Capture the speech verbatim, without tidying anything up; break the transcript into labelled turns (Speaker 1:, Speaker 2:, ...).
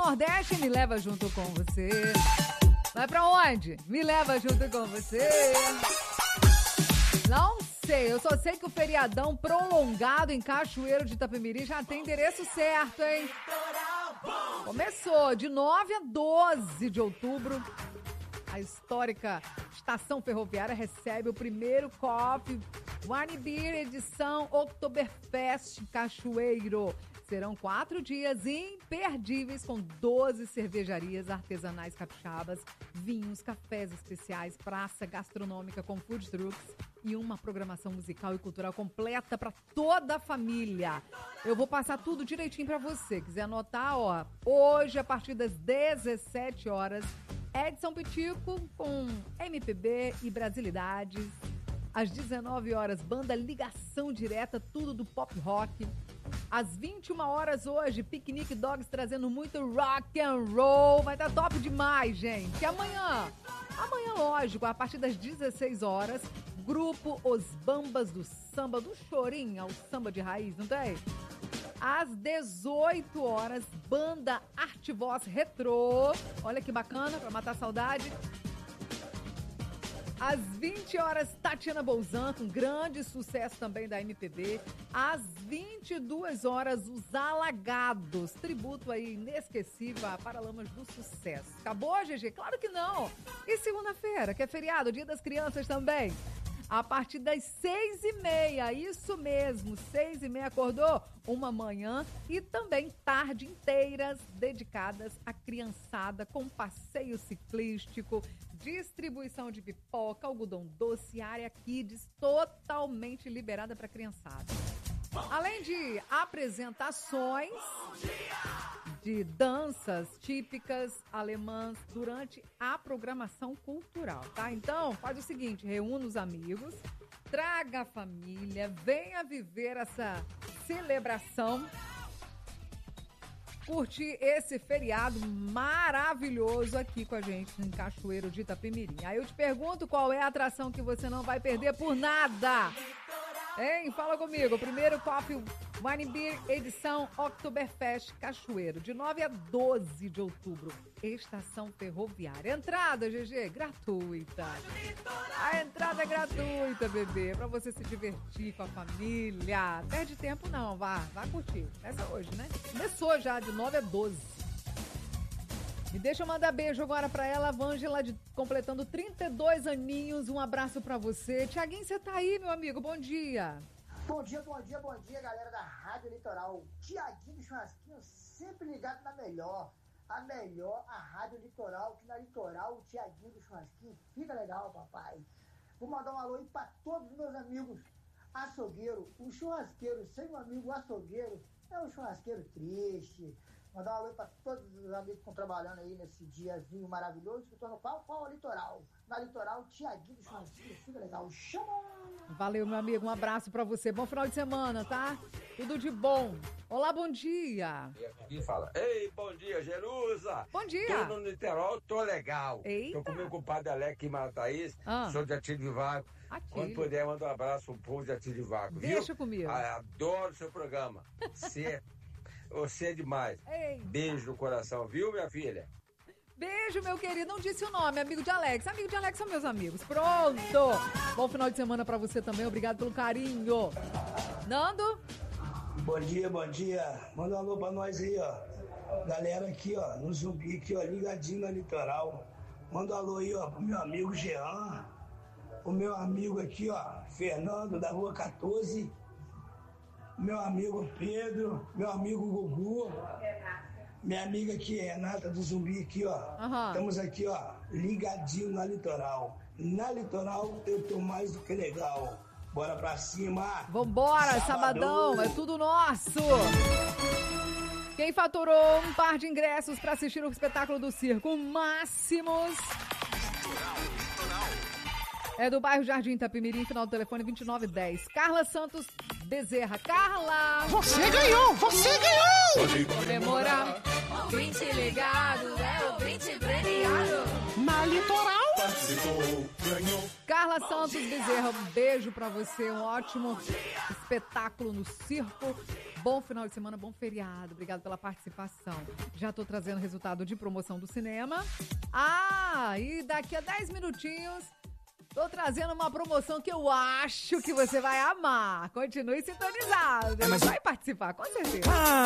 Speaker 1: Nordeste, me leva junto com você. Vai pra onde? Me leva junto com você. Não sei, eu só sei que o feriadão prolongado em Cachoeiro de Itapemirim já tem endereço certo, hein? Começou de nove a doze de outubro. A histórica estação ferroviária recebe o primeiro C O P Wine Beer edição Oktoberfest Cachoeiro. Serão quatro dias imperdíveis com doze cervejarias artesanais capixabas, vinhos, cafés especiais, praça gastronômica com food trucks e uma programação musical e cultural completa para toda a família. Eu vou passar tudo direitinho para você. Quiser anotar, ó, hoje a partir das dezessete horas, Edson Pitico com M P B e Brasilidades. Às dezenove horas, banda Ligação Direta, tudo do pop rock. Às vinte e uma horas hoje, Picnic Dogs trazendo muito rock and roll. Vai estar top demais, gente. E amanhã, amanhã, lógico, a partir das dezesseis horas, grupo Os Bambas do Samba, do Chorinho ao Samba de Raiz, não tem? Às dezoito horas, banda Arte Voz Retrô. Olha que bacana, pra matar a saudade. Às vinte horas, Tatiana Bolzan, com grande sucesso também da M P B. Às vinte e duas horas, Os Alagados, tributo aí inesquecível a Paralamas do Sucesso. Acabou, G G? Claro que não! E segunda-feira, que é feriado, Dia das Crianças também. A partir das seis e meia, isso mesmo, seis e meia, acordou? Uma manhã e também tarde inteiras dedicadas à criançada com passeio ciclístico, distribuição de pipoca, algodão doce, área kids totalmente liberada para criançada. Além de apresentações de danças típicas alemãs durante a programação cultural, tá? Então, faz o seguinte, reúna os amigos, traga a família, venha viver essa celebração, curtir esse feriado maravilhoso aqui com a gente em Cachoeiro de Itapemirim. Aí eu te pergunto qual é a atração que você não vai perder por nada. Hein? Fala comigo. O primeiro Coffee Wine Beer edição Oktoberfest Cachoeiro, de nove a doze de outubro. Estação ferroviária. Entrada, G G, gratuita. A entrada é gratuita, bebê, pra você se divertir com a família. Perde tempo não, vá, vá curtir. Essa é hoje, né? Começou já, de nove a doze. E deixa eu mandar beijo agora pra ela, Vângela, de, completando trinta e dois aninhos. Um abraço pra você. Tiaguinho, você tá aí, meu amigo? Bom dia.
Speaker 2: Bom dia, bom dia, bom dia, galera da Rádio Litoral. Tiaguinho do Churrasquinho, sempre ligado na melhor. A melhor, a Rádio Litoral, que na Litoral, o Tiaguinho do Churrasquinho fica legal, papai. Vou mandar um alô aí pra todos os meus amigos açougueiro. O churrasqueiro sem um amigo açougueiro é um churrasqueiro triste. Mandar um alô para todos os amigos que estão trabalhando aí nesse diazinho maravilhoso. Que estou no qual? Qual é o Litoral? Na Litoral, Tiaguinho do Churrasquinho, fica legal. Chama!
Speaker 1: Valeu, meu amigo. Um abraço para você. Bom final de semana, tá? Tudo de bom. Olá, bom dia.
Speaker 3: E fala, ei, bom dia, Jerusa.
Speaker 1: Bom dia.
Speaker 3: Tô no Litoral, tô legal.
Speaker 1: Eita.
Speaker 3: Tô com meu compadre Alex e Mataís,
Speaker 1: Ah.
Speaker 3: sou de Ativivaco. Quando puder, manda um abraço pro povo de Ativivaco, viu?
Speaker 1: Deixa comigo.
Speaker 3: Adoro o seu programa. Você, você é demais.
Speaker 1: Ei.
Speaker 3: Beijo no coração, viu, minha filha?
Speaker 1: Beijo, meu querido. Não disse o nome, amigo de Alex. Amigo de Alex são meus amigos. Pronto. Bom final de semana pra você também. Obrigado pelo carinho. Nando?
Speaker 4: Bom dia, bom dia. Manda um alô pra nós aí, ó. Galera aqui, ó, no Zumbi, aqui, ó, ligadinho na Litoral. Manda um alô aí, ó, pro meu amigo Jean. O meu amigo aqui, ó, Fernando, da Rua quatorze. Meu amigo Pedro. Meu amigo Gugu. Minha amiga aqui, Renata do Zumbi, aqui, ó.
Speaker 1: Uhum.
Speaker 4: Estamos aqui, ó, ligadinho na Litoral. Na Litoral eu tô mais do que legal. Bora pra cima.
Speaker 1: Vambora, sabadão. sabadão, é tudo nosso. Quem faturou um par de ingressos pra assistir o espetáculo do circo Máximos é do bairro Jardim Itapemirim, final do telefone vinte e nove dez. Carla Santos Bezerra. Carla!
Speaker 5: Você ganhou! Você ganhou!
Speaker 1: Comemorar. Ouvinte ligado, é ouvinte premiado.
Speaker 5: Na Litoral.
Speaker 6: participou, ganhou.
Speaker 1: Carla Santos Bezerra, um beijo pra você, um ótimo espetáculo no circo. Bom final de semana, bom feriado. Obrigado pela participação. Já tô trazendo resultado de promoção do cinema. Ah, e daqui a dez minutinhos tô trazendo uma promoção que eu acho que você vai amar. Continue sintonizado.
Speaker 6: É, mas...
Speaker 1: Vai participar, com certeza.
Speaker 6: Ah.